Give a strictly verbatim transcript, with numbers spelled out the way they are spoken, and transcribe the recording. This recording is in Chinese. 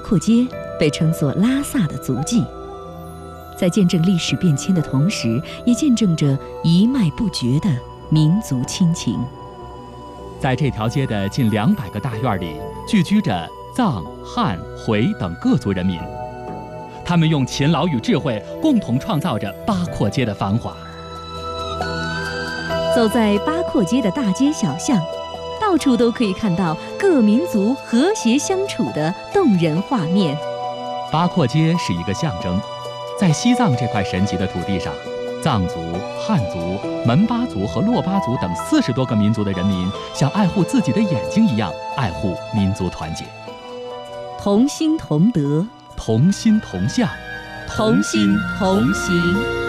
廓街被称作拉萨的足迹，在见证历史变迁的同时，也见证着一脉不绝的民族亲情。 在这条街的近两百个大院里，聚居着藏、汉、回等各族人民，他们用勤劳与智慧共同创造着八廓街的繁华。 走在八廓街的大街小巷，到处都可以看到各民族和谐相处的动人画面。 八廓街是一个象征，在西藏这块神奇的土地上，藏族、汉族、门巴族和珞巴族等四十多个民族的人民，像爱护自己的眼睛一样爱护民族团结。 同心同德， 同心同向， 同心同行。